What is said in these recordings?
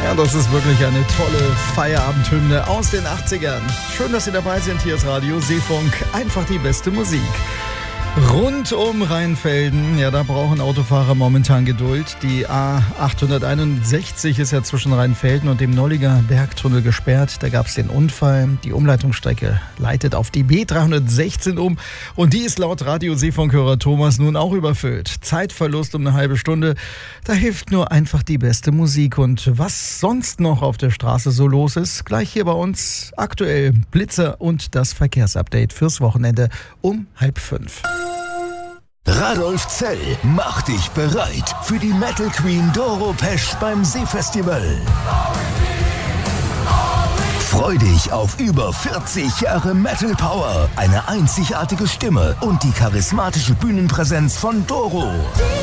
Ja, das ist wirklich eine tolle Feierabendhymne aus den 80ern. Schön, dass Sie dabei sind. Hier ist Radio Seefunk. Einfach die beste Musik. Rund um Rheinfelden, ja, da brauchen Autofahrer momentan Geduld. Die A861 ist ja zwischen Rheinfelden und dem Nolliger Bergtunnel gesperrt. Da gab es den Unfall. Die Umleitungsstrecke leitet auf die B316 um und die ist laut Radio Seefunkhörer Thomas nun auch überfüllt. Zeitverlust um eine halbe Stunde. Da hilft nur einfach die beste Musik. Und was sonst noch auf der Straße so los ist, gleich hier bei uns aktuell Blitzer und das Verkehrsupdate fürs Wochenende um 4:30. Radolf Zell macht dich bereit für die Metal Queen Doro Pesch beim Seefestival. Freu dich auf über 40 Jahre Metal Power, eine einzigartige Stimme und die charismatische Bühnenpräsenz von Doro.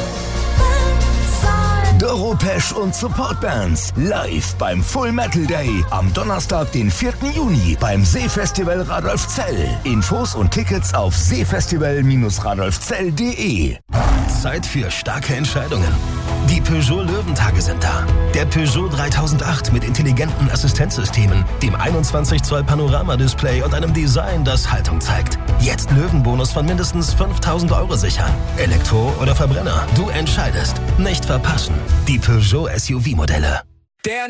Doro Pesch und Supportbands live beim Full Metal Day am Donnerstag, den 4. Juni beim Seefestival Radolf Zell. Infos und Tickets auf seefestival-radolfzell.de. Zeit für starke Entscheidungen. Die Peugeot Löwentage sind da. Der Peugeot 3008 mit intelligenten Assistenzsystemen, dem 21 Zoll Panoramadisplay und einem Design, das Haltung zeigt. Jetzt Löwenbonus von mindestens 5.000 € sichern. Elektro oder Verbrenner, du entscheidest. Nicht verpassen. Die Peugeot SUV-Modelle.